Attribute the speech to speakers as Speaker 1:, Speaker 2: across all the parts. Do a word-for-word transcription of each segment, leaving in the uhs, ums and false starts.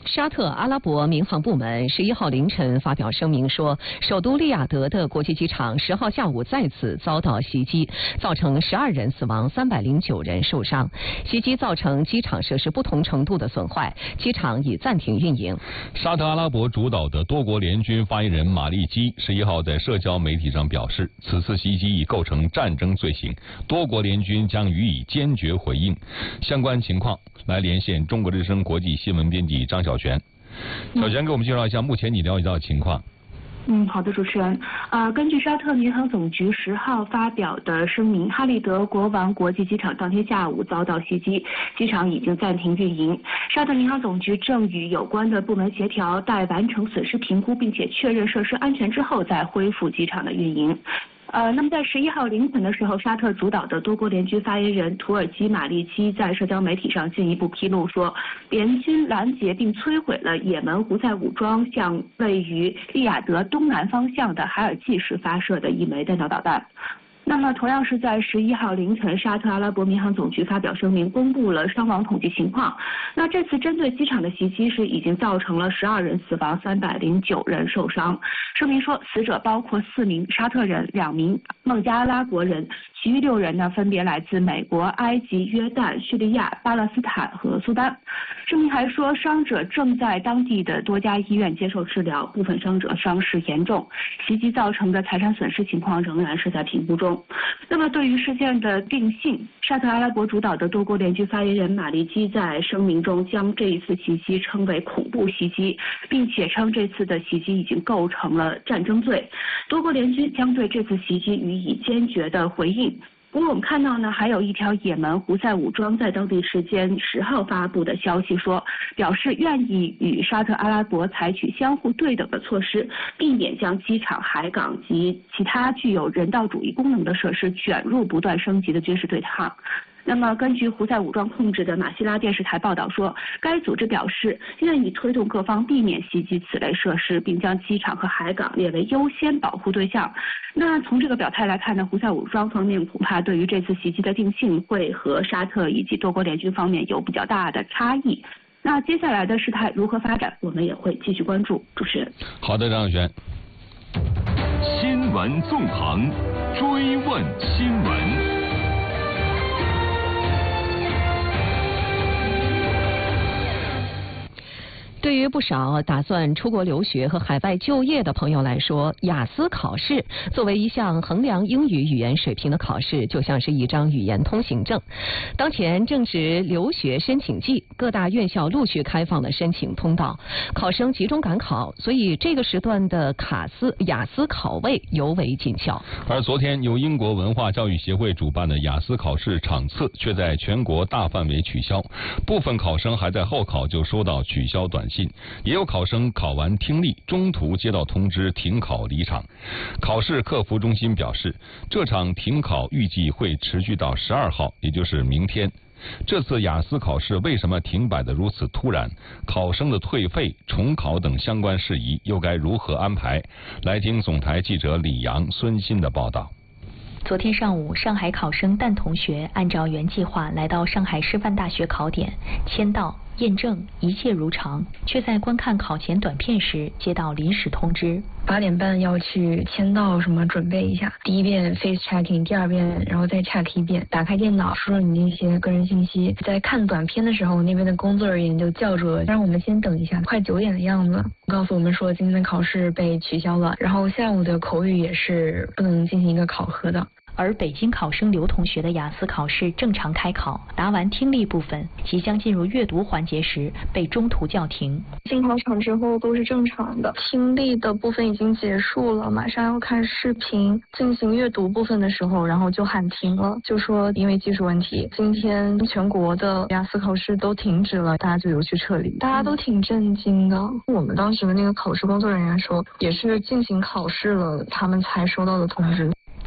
Speaker 1: 沙特阿拉伯民航部门十一号凌晨发表声明说，首都利雅得的国际机场十号下午再次遭到袭击，造成十二人死亡，三百零九人受伤。袭击造成机场设施不同程度的损坏，机场已暂停运营。
Speaker 2: 沙特阿拉伯主导的多国联军发言人马利基十一号在社交媒体上表示，此次袭击已构成战争罪行，多国联军将予以坚决回应。相关情况来连线中国之声国际新闻编辑张小泉。小泉给我们介绍一下目前你了解到的情况。
Speaker 3: 嗯，好的，主持人。呃，根据沙特民航总局十号发表的声明，哈利德国王国际机场当天下午遭到袭击，机场已经暂停运营。沙特民航总局正与有关的部门协调，待完成损失评估并且确认设施安全之后，再恢复机场的运营。呃，那么在十一号凌晨的时候，沙特主导的多国联军发言人土耳其马利基在社交媒体上进一步披露说，联军拦截并摧毁了也门胡塞武装向位于利雅得东南方向的海尔济市发射的一枚弹道导弹。那么同样是在十一号凌晨，沙特阿拉伯民航总局发表声明，公布了伤亡统计情况。那这次针对机场的袭击是已经造成了十二人死亡，三百零九人受伤。声明说，死者包括四名沙特人、两名孟加拉国人，其余六人呢分别来自美国、埃及、约旦、叙利亚、巴勒斯坦和苏丹。声明还说，伤者正在当地的多家医院接受治疗，部分伤者伤势严重。袭击造成的财产损失情况仍然是在评估中。那么对于事件的定性，沙特阿拉伯主导的多国联军发言人马利基在声明中将这一次袭击称为恐怖袭击，并且称这次的袭击已经构成了战争罪。多国联军将对这次袭击予以坚决的回应。不过我们看到呢，还有一条也门胡塞武装在当地时间十号发布的消息说，表示愿意与沙特阿拉伯采取相互对等的措施，避免将机场、海港及其他具有人道主义功能的设施卷入不断升级的军事对抗。那么根据胡塞武装控制的马希拉电视台报道说，该组织表示愿意推动各方避免袭击此类设施，并将机场和海港列为优先保护对象。那从这个表态来看呢，胡塞武装方面恐怕对于这次袭击的定性会和沙特以及多国联军方面有比较大的差异。那接下来的事态如何发展，我们也会继续关注。主持人。
Speaker 2: 好的，张小泉。
Speaker 4: 新闻纵横，追问新闻。
Speaker 1: 对于不少打算出国留学和海外就业的朋友来说，雅思考试作为一项衡量英语语言水平的考试，就像是一张语言通行证。当前正值留学申请季，各大院校陆续开放了申请通道，考生集中赶考，所以这个时段的卡斯雅思考位尤为紧俏。
Speaker 2: 而昨天由英国文化教育协会主办的雅思考试场次却在全国大范围取消，部分考生还在候考就收到取消短信，也有考生考完听力中途接到通知停考离场。考试客服中心表示，这场停考预计会持续到十二号，也就是明天。这次雅思考试为什么停摆得如此突然？考生的退费、重考等相关事宜又该如何安排？来听总台记者李阳、孙鑫的报道。
Speaker 5: 昨天上午，上海考生蛋同学按照原计划来到上海师范大学考点，签到、验证，一切如常，却在观看考前短片时接到临时通知。
Speaker 6: 八点半要去签到，什么准备一下。第一遍 face checking， 第二遍然后再 check 一遍。打开电脑，输入你那些个人信息。在看短片的时候，那边的工作人员就叫住了，让我们先等一下，快九点的样子，告诉我们说今天的考试被取消了，然后下午的口语也是不能进行一个考核的。
Speaker 5: 而北京考生刘同学的雅思考试正常开考，答完听力部分，即将进入阅读环节时被中途叫停。
Speaker 7: 进考场之后都是正常的，听力的部分已经结束了，马上要看视频。进行阅读部分的时候，然后就喊停了，就说因为技术问题，今天全国的雅思考试都停止了，大家就有去撤离。大家都挺震惊的。我们当时的那个考试工作人员说，也是进行考试了，他们才收到的通知。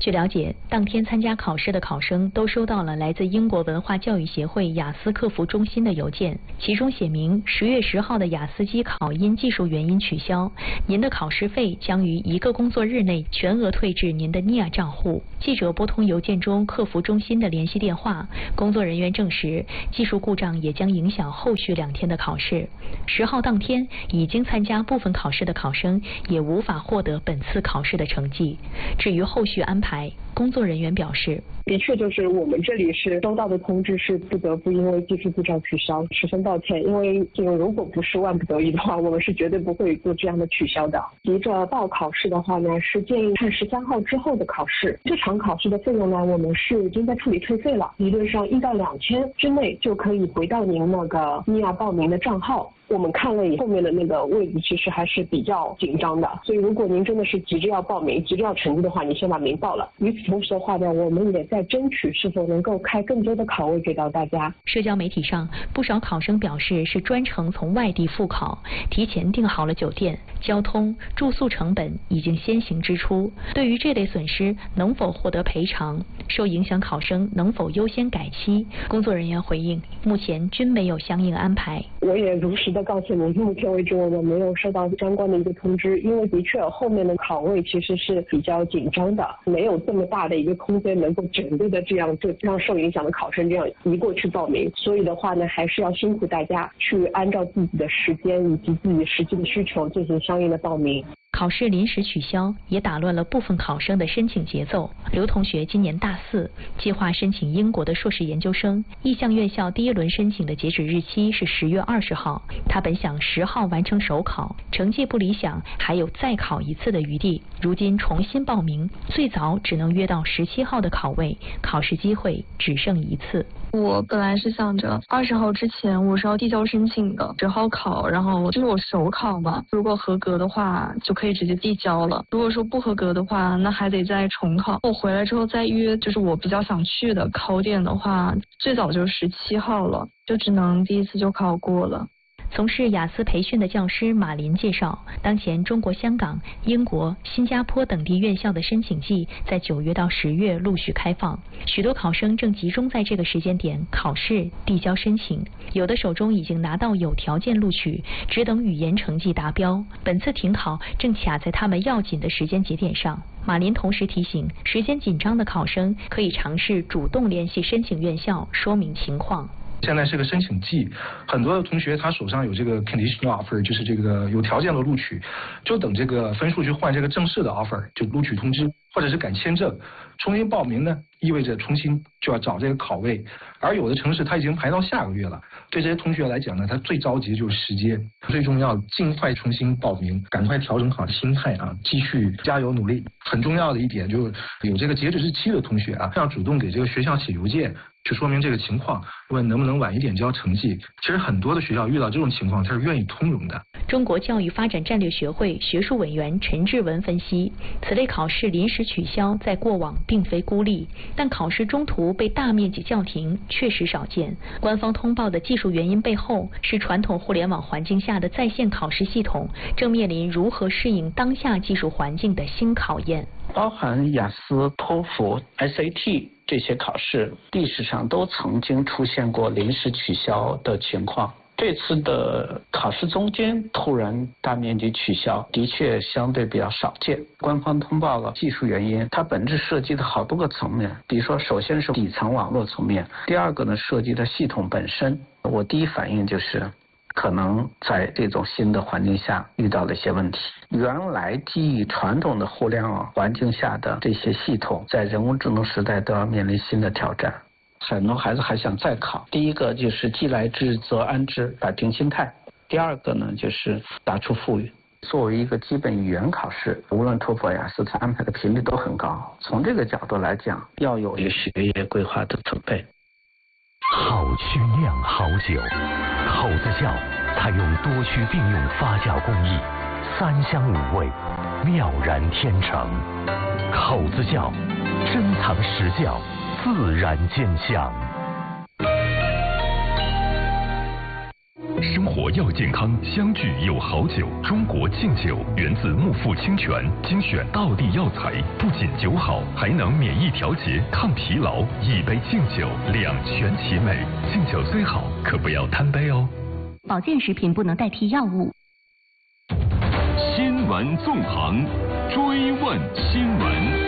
Speaker 5: 据了解，当天参加考试的考生都收到了来自英国文化教育协会雅思客服中心的邮件，其中写明十月十号的雅思机考因技术原因取消，您的考试费将于一个工作日内全额退至您的 N I A 账户。记者拨通邮件中客服中心的联系电话，工作人员证实，技术故障也将影响后续两天的考试。十号当天已经参加部分考试的考生也无法获得本次考试的成绩。至于后续安排，工作人员表示，
Speaker 8: 的确就是我们这里是收到的通知是不得不因为技术故障取消，十分抱歉。因为这个如果不是万不得已的话，我们是绝对不会做这样的取消的。急着报考试的话呢，是建议看十三号之后的考试。这场考试的费用呢，我们是已经在处理退费了，理论上一到两天之内就可以回到您那个 N I A 报名的账号。我们看了以后面的那个位置其实还是比较紧张的，所以如果您真的是急着要报名、急着要成绩的话，你先把名报了。与此同时的话呢，我们也在争取是否能够开更多的考位给到大家。
Speaker 5: 社交媒体上，不少考生表示是专程从外地复考，提前订好了酒店、交通、住宿成本已经先行支出。对于这类损失，能否获得赔偿？受影响考生能否优先改期？工作人员回应，目前均没有相应安排。
Speaker 8: 我也如实的告诉您，目前为止我们没有收到相关的一个通知，因为的确后面的考位其实是比较紧张的，没有这么大的一个空间能够整个的这样就让受影响的考生这样移过去报名，所以的话呢，还是要辛苦大家去按照自己的时间以及自己实际的需求进行相应的报名。
Speaker 5: 考试临时取消，也打乱了部分考生的申请节奏。刘同学今年大四，计划申请英国的硕士研究生，意向院校第一轮申请的截止日期是十月二十号。他本想十号完成首考，成绩不理想，还有再考一次的余地。如今重新报名，最早只能约到十七号的考位，考试机会只剩一次。
Speaker 7: 我本来是想着二十号之前我是要递交申请的，十号考，然后就是我首考嘛，如果合格的话就可以直接递交了，如果说不合格的话，那还得再重考。我回来之后再约，就是我比较想去的考点的话，最早就十七号了，就只能第一次就考过了。
Speaker 5: 从事雅思培训的教师马林介绍，当前中国香港、英国、新加坡等地院校的申请季在九月到十月陆续开放，许多考生正集中在这个时间点考试、递交申请，有的手中已经拿到有条件录取，只等语言成绩达标。本次停考正卡在他们要紧的时间节点上。马林同时提醒，时间紧张的考生可以尝试主动联系申请院校说明情况。
Speaker 9: 现在是个申请季，很多的同学他手上有这个 conditional offer， 就是这个有条件的录取，就等这个分数去换这个正式的 offer， 就录取通知，或者是改签证。重新报名呢，意味着重新就要找这个考位，而有的城市他已经排到下个月了。对这些同学来讲呢，他最着急就是时间，最重要尽快重新报名，赶快调整好心态啊，继续加油努力。很重要的一点就是有这个截止日期的同学啊，要主动给这个学校写邮件，去说明这个情况，问能不能晚一点交成绩。其实很多的学校遇到这种情况，他是愿意通融的。
Speaker 5: 中国教育发展战略学会学术委员陈志文分析，此类考试临时取消在过往并非孤立，但考试中途被大面积叫停确实少见。官方通报的技术原因背后，是传统互联网环境下的在线考试系统正面临如何适应当下技术环境的新考验。
Speaker 10: 包含雅思、托福、S A T 这些考试，历史上都曾经出现过临时取消的情况。这次的考试中间突然大面积取消，的确相对比较少见。官方通报了技术原因，它本质涉及的好多个层面，比如说首先是底层网络层面，第二个呢涉及的系统本身。我第一反应就是可能在这种新的环境下遇到了一些问题。原来基于传统的互联网环境下的这些系统，在人工智能时代都要面临新的挑战。很多孩子还想再考，第一个就是既来之则安之，摆平心态；第二个呢就是打出富裕。作为一个基本语言考试，无论托福、雅思，它安排的频率都很高。从这个角度来讲，要有一个学业规划的准备。
Speaker 11: 好曲酿好酒，口子窖采用多区并用发酵工艺，三香五味，妙然天成。口子窖，珍藏实窖，自然见香。
Speaker 12: 生生活要健康，相聚有好酒。中国劲酒源自木富清泉，精选道地药材，不仅酒好，还能免疫调节、抗疲劳。一杯劲酒，两全其美。劲酒虽好，可不要贪杯哦。
Speaker 13: 保健食品不能代替药物。
Speaker 4: 新闻纵横，追问新闻。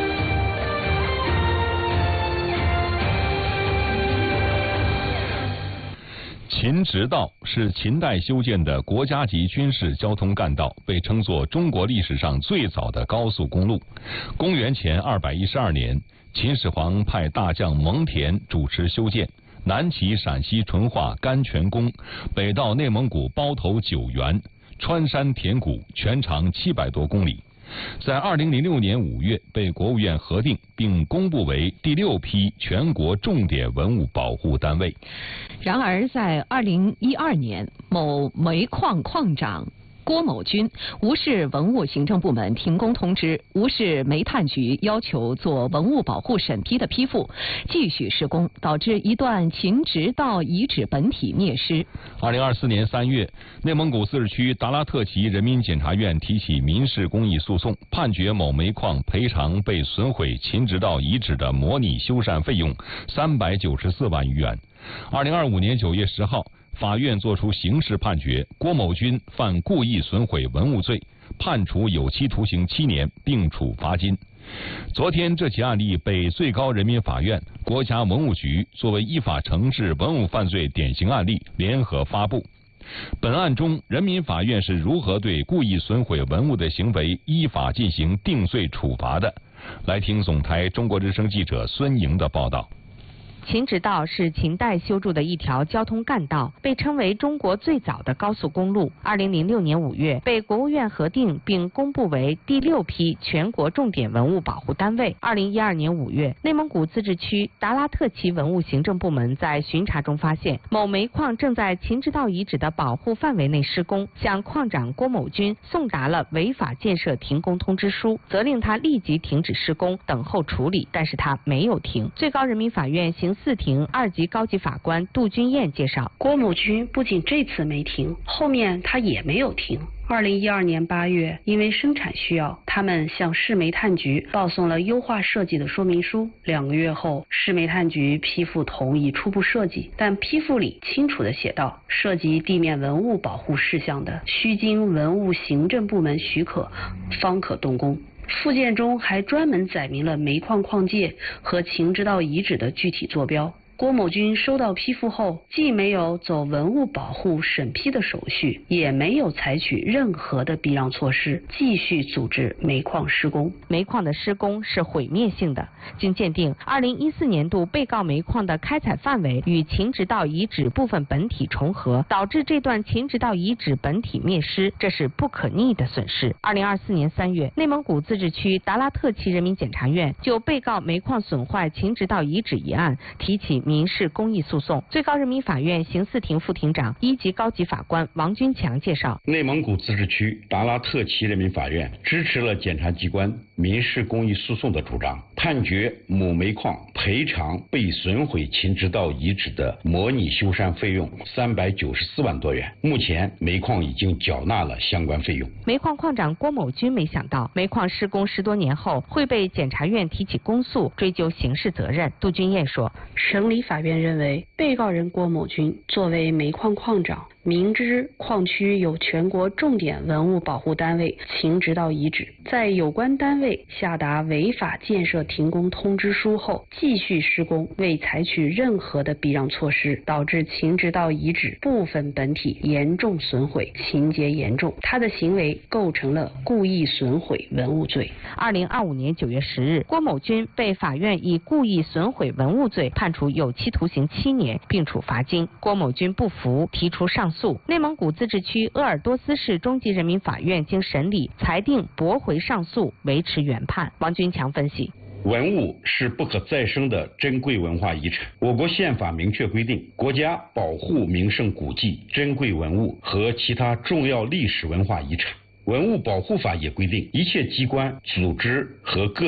Speaker 2: 秦直道是秦代修建的国家级军事交通干道，被称作中国历史上最早的高速公路。公元前二百一十二年，秦始皇派大将蒙恬主持修建，南起陕西淳化甘泉宫，北到内蒙古包头九原，穿山填谷，全长七百多公里。在二零零六年五月被国务院核定并公布为第六批全国重点文物保护单位。
Speaker 1: 然而，在二零一二年，某煤矿矿长郭某军无视文物行政部门停工通知，无视煤炭局要求做文物保护审批的批复，继续施工，导致一段秦直道遗址本体灭失。
Speaker 2: 二零二四年三月，内蒙古自治区达拉特旗人民检察院提起民事公益诉讼，判决某煤矿赔偿被损毁秦直道遗址的模拟修缮费用三百九十四万余元。二零二五年九月十号。法院作出刑事判决，郭某军犯故意损毁文物罪，判处有期徒刑七年，并处罚金。昨天，这起案例被最高人民法院、国家文物局作为依法惩治文物犯罪典型案例联合发布。本案中，人民法院是如何对故意损毁文物的行为依法进行定罪处罚的？来听总台中国之声记者孙莹的报道。
Speaker 14: 秦直道是秦代修筑的一条交通干道，被称为中国最早的高速公路。二零零六年五月被国务院核定并公布为第六批全国重点文物保护单位。二零一二年五月，内蒙古自治区达拉特旗文物行政部门在巡查中发现，某煤矿正在秦直道遗址的保护范围内施工，向矿长郭某军送达了违法建设停工通知书，责令他立即停止施工，等候处理，但是他没有停。最高人民法院刑四庭二级高级法官杜君燕介绍，
Speaker 15: 郭某军不仅这次没停，后面他也没有停。二零一二年八月，因为生产需要，他们向市煤炭局报送了优化设计的说明书。两个月后，市煤炭局批复同意初步设计，但批复里清楚地写道，涉及地面文物保护事项的，需经文物行政部门许可，方可动工。附件中还专门载明了煤矿矿界和秦直道遗址的具体坐标。郭某军收到批复后，既没有走文物保护审批的手续，也没有采取任何的避让措施，继续组织煤矿施工。
Speaker 14: 煤矿的施工是毁灭性的。经鉴定，二零一四年度被告煤矿的开采范围与秦直道遗址部分本体重合，导致这段秦直道遗址本体灭失，这是不可逆的损失。二零二四年三月，内蒙古自治区达拉特旗人民检察院就被告煤矿损坏秦直道遗址一案提起民事公益诉讼。最高人民法院刑四庭副庭长、一级高级法官王军强介绍，
Speaker 16: 内蒙古自治区达拉特旗人民法院支持了检察机关民事公益诉讼的主张，判决某煤矿赔偿被损毁秦直道遗址的模拟修缮费用三百九十四万多元。目前煤矿已经缴纳了相关费用。
Speaker 14: 煤矿矿长郭某军没想到，煤矿施工十多年后会被检察院提起公诉，追究刑事责任。杜君燕说，
Speaker 15: 审理法院认为，被告人郭某军作为煤矿矿长，明知矿区有全国重点文物保护单位秦直道遗址，在有关单位下达违法建设停工通知书后，继续施工，未采取任何的避让措施，导致秦直道遗址部分本体严重损毁，情节严重，他的行为构成了故意损毁文物罪。
Speaker 14: 二零二五年九月十日，郭某军被法院以故意损毁文物罪判处有期徒刑七年，并处罚金。郭某军不服，提出上诉。内蒙古自治区鄂尔多斯市中级人民法院经审理，裁定驳回上诉，维持原判。王军强分析，
Speaker 16: 文物是不可再生的珍贵文化遗产。我国宪法明确规定，国家保护名胜古迹、珍贵文物和其他重要历史文化遗产。文物保护法也规定，一切机关、组织和个人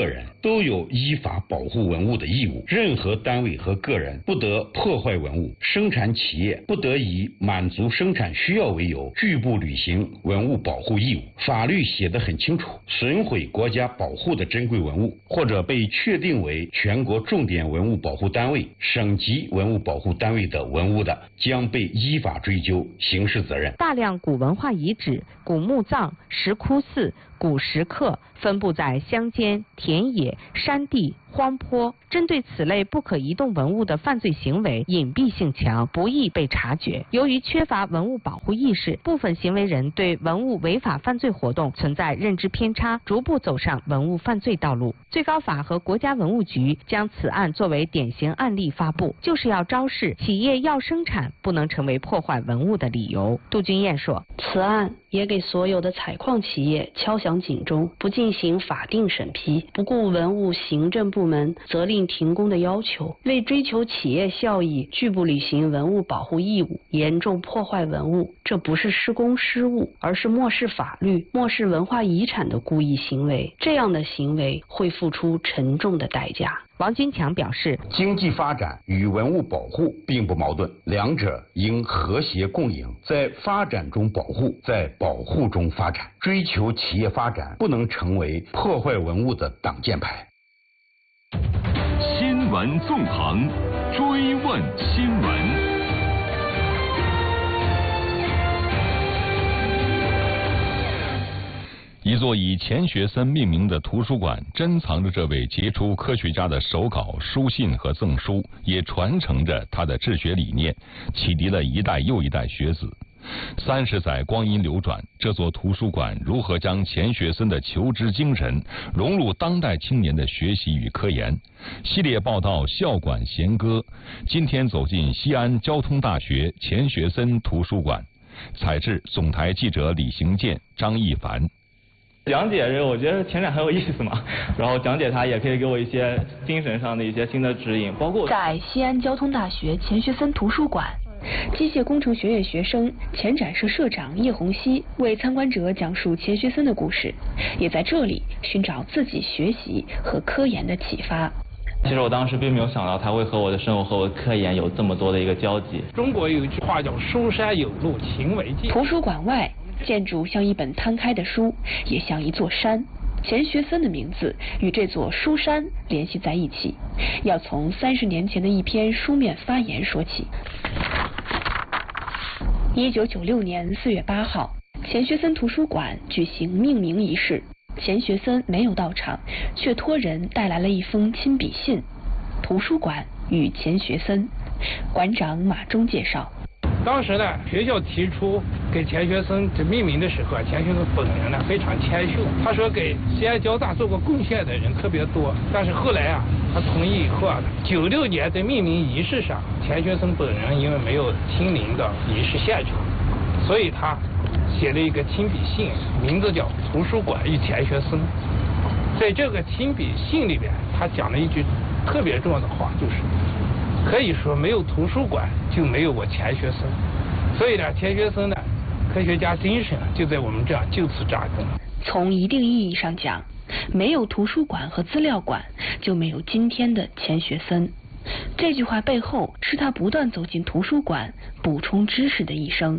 Speaker 16: 都有依法保护文物的义务，任何单位和个人不得破坏文物，生产企业不得以满足生产需要为由拒不履行文物保护义务。法律写得很清楚，损毁国家保护的珍贵文物，或者被确定为全国重点文物保护单位、省级文物保护单位的文物的，将被依法追究刑事责任。
Speaker 14: 大量古文化遗址、古墓葬、石窟寺、古石刻分布在乡间、田野、山地、荒坡，针对此类不可移动文物的犯罪行为隐蔽性强，不易被察觉。由于缺乏文物保护意识，部分行为人对文物违法犯罪活动存在认知偏差，逐步走上文物犯罪道路。最高法和国家文物局将此案作为典型案例发布，就是要昭示企业要生产不能成为破坏文物的理由。杜君燕说，
Speaker 15: 此案也给所有的采矿企业敲响警钟，不进行法定审批，不顾文物行政部门责令停工的要求，为追求企业效益拒不履行文物保护义务，严重破坏文物，这不是施工失误，而是漠视法律、漠视文化遗产的故意行为。这样的行为会付出沉重的代价。
Speaker 14: 王军强表示，
Speaker 16: 经济发展与文物保护并不矛盾，两者应和谐共赢，在发展中保护，在保护中发展。追求企业发展不能成为破坏文物的挡箭牌。
Speaker 4: 新闻纵横，追问新闻。
Speaker 2: 一座以钱学森命名的图书馆，珍藏着这位杰出科学家的手稿、书信和赠书，也传承着他的治学理念，启迪了一代又一代学子。三十载光阴流转，这座图书馆如何将钱学森的求知精神融入当代青年的学习与科研？系列报道《校馆弦歌》，今天走进西安交通大学钱学森图书馆。采制总台记者李行健、张一凡。
Speaker 17: 讲解这个，我觉得前展很有意思嘛，然后讲解它也可以给我一些精神上的一些新的指引，包括
Speaker 5: 在西安交通大学钱学森图书馆，机械工程学院学生、前展社社长叶红熙为参观者讲述钱学森的故事，也在这里寻找自己学习和科研的启发。
Speaker 17: 其实我当时并没有想到它会和我的生活和我的科研有这么多的一个交集。
Speaker 18: 中国有一句话叫书山有路勤为径。
Speaker 5: 图书馆外建筑像一本摊开的书，也像一座山。钱学森的名字与这座书山联系在一起，要从三十年前的一篇书面发言说起。一九九六年四月八号，钱学森图书馆举行命名仪式，钱学森没有到场，却托人带来了一封亲笔信。图书馆与钱学森，馆长马忠介绍。
Speaker 18: 当时呢，学校提出给钱学森这命名的时候，钱学森本人呢非常谦虚，他说给西安交大做过贡献的人特别多，但是后来啊，他同意以后啊，九六年的命名仪式上，钱学森本人因为没有亲临的仪式现场，所以他写了一个亲笔信，名字叫《图书馆与钱学森》。在这个亲笔信里边，他讲了一句特别重要的话，就是可以说没有图书馆就没有我钱学森。所以呢，钱学森呢科学家精神就在我们这儿就此扎根。
Speaker 5: 从一定意义上讲，没有图书馆和资料馆，就没有今天的钱学森。这句话背后是他不断走进图书馆补充知识的一生。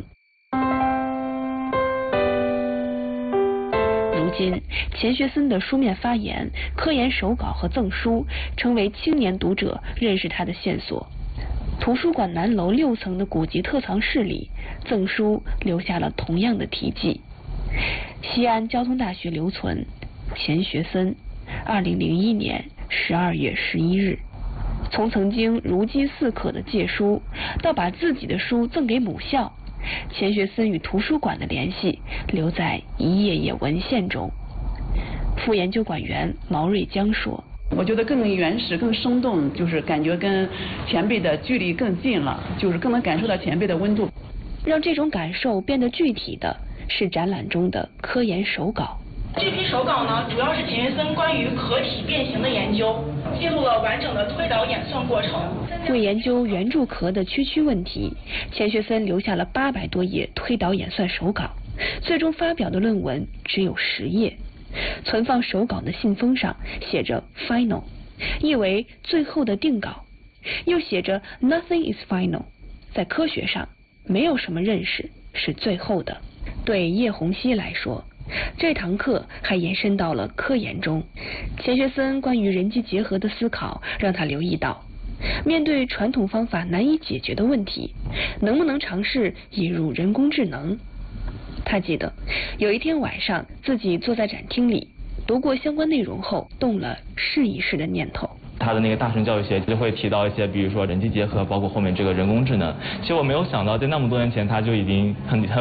Speaker 5: 如今，钱学森的书面发言、科研手稿和赠书成为青年读者认识他的线索。图书馆南楼六层的古籍特藏室里，赠书留下了同样的题记。西安交通大学留存，钱学森，二零零一年十二月十一日。从曾经如饥似渴的借书，到把自己的书赠给母校，钱学森与图书馆的联系留在一页页文献中。副研究馆员毛瑞江说，
Speaker 19: 我觉得更原始更生动，就是感觉跟前辈的距离更近了，就是更能感受到前辈的温度。
Speaker 5: 让这种感受变得具体的是展览中的科研手稿。
Speaker 20: 这批手稿呢，主要是钱学森关于壳体变形的研究，记录了完整的推导演算过程。
Speaker 5: 为研究圆柱壳的区区问题，钱学森留下了八百多页推导演算手稿，最终发表的论文只有十页。
Speaker 21: 存放手稿的信封上写着 final， 意为最后的定稿，又写着 nothing is final， 在科学上没有什么认识是最后的。对叶虹溪来说，这堂课还延伸到了科研中。钱学森关于人机结合的思考让他留意到，面对传统方法难以解决的问题，能不能尝试引入人工智能？他记得有一天晚上，自己坐在展厅里读过相关内容后，动了试一试的念头。
Speaker 17: 他的那个大顺教育学就会提到一些，比如说人机结合，包括后面这个人工智能。其实我没有想到，在那么多年前他就已经很很